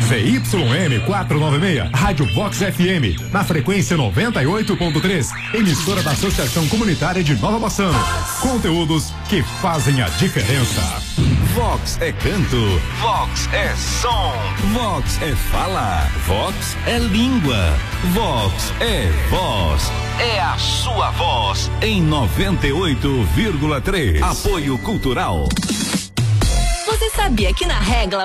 ZYM 496, Rádio Vox FM, na frequência 98.3, emissora da Associação Comunitária de Nova Bassano. Conteúdos que fazem a diferença. Vox é canto, Vox é som, Vox é fala, Vox é língua, Vox é voz, é a sua voz em 98,3. Apoio Cultural. Você sabia que na Regla